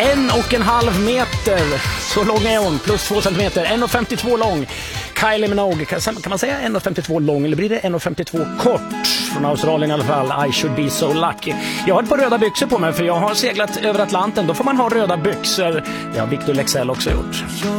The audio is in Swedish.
1,5 meter. Så lång är hon, plus 2 centimeter. 1,52 lång. Kylie Minogue, kan man säga 1,52 lång eller blir det 1,52 kort? Från Australien i alla fall. I should be so lucky. Jag har ett par röda byxor på mig för jag har seglat över Atlanten. Då får man ha röda byxor. Det har Victor Lexell också gjort.